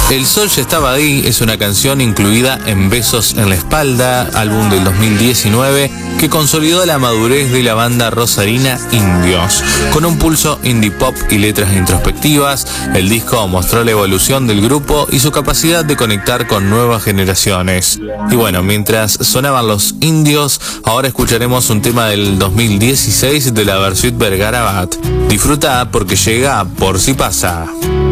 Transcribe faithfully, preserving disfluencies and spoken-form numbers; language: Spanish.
El sol ya estaba ahí es una canción incluida en Besos en la espalda, álbum del dos mil diecinueve, que consolidó la madurez de la banda rosarina Indios. Con un pulso indie pop y letras introspectivas, el disco mostró la evolución del grupo y su capacidad de conectar con nuevas generaciones. Y bueno, mientras sonaban los Indios, ahora escucharemos un tema del dos mil dieciséis de la Versuit Vergara Bat. Disfruta porque llega Por si pasa.